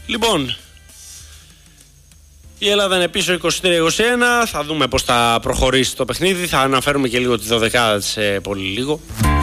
Λοιπόν, η Ελλάδα είναι πίσω 23-21. Θα δούμε πώς θα προχωρήσει το παιχνίδι. Θα αναφέρουμε και λίγο τη 12η σε πολύ λίγο.